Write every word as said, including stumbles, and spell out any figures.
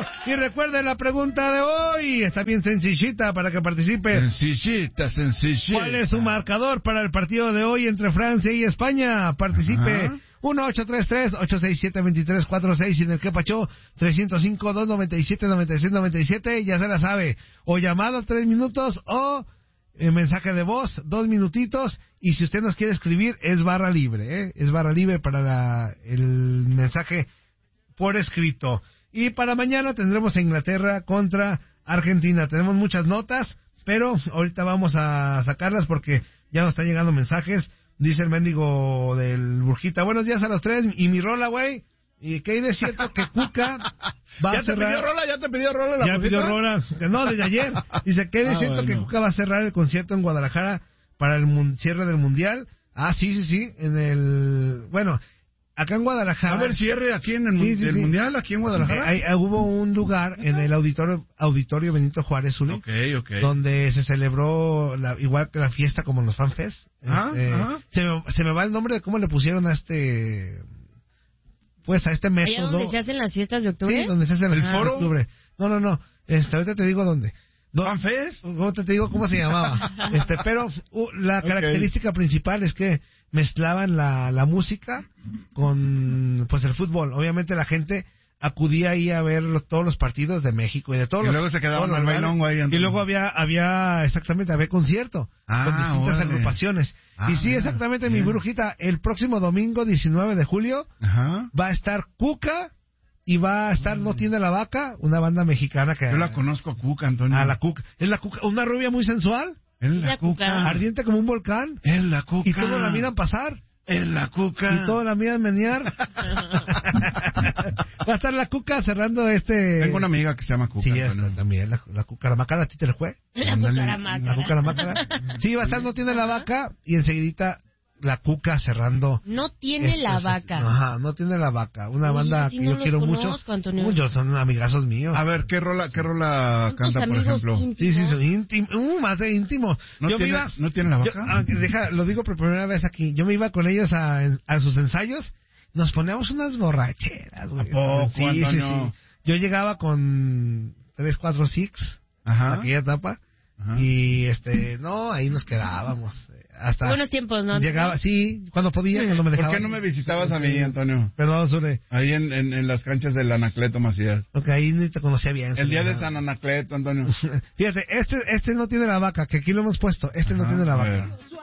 Y recuerden la pregunta de hoy. Está bien sencillita para que participe. Sencillita, sencillita. ¿Cuál es su marcador para el partido de hoy entre Francia y España? Participe. Ajá. uno ocho tres tres, ocho seis siete, dos tres cuatro seis y en el que pachó tres cero cinco, dos nueve siete, nueve seis nueve siete, ya se la sabe. O llamada tres minutos o eh, mensaje de voz, dos minutitos. Y si usted nos quiere escribir, es barra libre, ¿eh? Es barra libre para la, el mensaje por escrito. Y para mañana tendremos a Inglaterra contra Argentina. Tenemos muchas notas, pero ahorita vamos a sacarlas porque ya nos están llegando mensajes. Dice el mendigo del Burjita, buenos días a los tres, y mi rola, güey. ¿Y qué hay de cierto que Cuca va ¿Ya a cerrar? te pidió rola? ¿Ya te pidió rola la Ya Burjita? pidió rola, no, desde ayer. Dice, ¿qué hay de Ah, cierto bueno. que Cuca va a cerrar el concierto en Guadalajara para el mun- cierre del Mundial? Ah, sí, sí, sí, en el... Bueno, acá en Guadalajara... A ver, cierre aquí en el, Sí, sí, el sí. Mundial, aquí en Guadalajara. Eh, hay- hubo un lugar en el auditorio auditorio Benito Juárez, Zuli, Ok, ok. donde se celebró la, igual que la fiesta como en los FanFest. Ah, Este, ajá. se, me, se me va el nombre de cómo le pusieron a este, pues a este Allá método. donde se hacen las fiestas de octubre. Sí, donde se hace ¿El ah, foro? octubre. No, no, no. Este, ahorita te digo dónde. Do- ¿FanFest? Ahorita te digo cómo se llamaba. Este, pero uh, la Ok. característica principal es que mezclaban la, la música con pues el fútbol. Obviamente la gente acudía ahí a ver los- todos los partidos de México y de todos Y los- luego se quedaban todos los al lugares. bailongo ahí, Y Antonio. luego había había exactamente había concierto Ah, con distintas órale. agrupaciones. Ah, y sí, mira, exactamente, mi bien. brujita, el próximo domingo diecinueve de julio Ajá. va a estar Cuca y va a estar No Tiene la Vaca, una banda mexicana que Yo la conozco a Cuca, Antonio. a la Cuca. Es la Cuca, una rubia muy sensual, Es la La Cuca. Cuca. ardiente como un volcán. Es la Cuca. Y todos la miran pasar. Es la Cuca. Y todos la miran menear. Va a estar la Cuca cerrando este... Tengo una amiga que se llama Cuca, Sí, Antonio. esta también, la, la Cucaramácara, ¿a ti te la fue? La Ándale, cucaramácara. La Cucaramácara. Sí, va a estar No Tiene la Vaca y enseguidita la Cuca cerrando... No tiene este la festi- vaca. Ajá, No Tiene la Vaca. Una Oye, banda sí que no yo los quiero conozco, mucho. Antonio. Muchos son amigazos míos. A ver, ¿qué rola, qué rola Son tus canta, por amigos ejemplo? íntimos. Sí, sí, son íntimos, uh, más de íntimos. ¿No yo tiene- me iba, no tiene la yo- vaca? ah, deja, lo digo por primera vez aquí. Yo me iba con ellos a, a sus ensayos, nos poníamos unas borracheras, güey. ¿A poco, sí, sí, Antonio? sí. Yo llegaba con tres, cuatro six, en Ajá. aquella etapa, Ajá. y este, no, ahí nos quedábamos. eh, Hasta Buenos tiempos, ¿no? llegaba, sí, cuando podía, cuando me ¿Por dejaba. qué no me visitabas a mí, Antonio? Perdón, Zure, Ahí en, en, en las canchas del Anacleto Macías. porque ahí ni te conocía bien. El día Zure, de ¿no? San Anacleto, Antonio. Fíjate, este, este no tiene la vaca, que aquí lo hemos puesto, este no Ajá, tiene la a vaca. ver.